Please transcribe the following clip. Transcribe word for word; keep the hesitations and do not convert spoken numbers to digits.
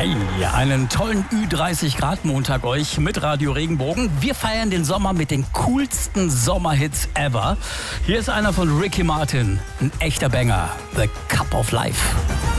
Hey, einen tollen Ü dreißig Grad Montag euch mit Radio Regenbogen. Wir feiern den Sommer mit den coolsten Sommerhits ever. Hier ist einer von Ricky Martin, ein echter Banger, The Cup of Life.